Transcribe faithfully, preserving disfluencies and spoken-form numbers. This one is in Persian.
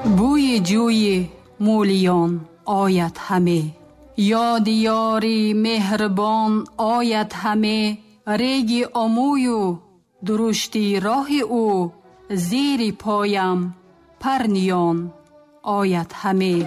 بوی جوی مولیان آید همه، یاد یاری مهربان آید همه. ریگ آموی و درشتی راه او، زیر پایم پرنیان آید همه.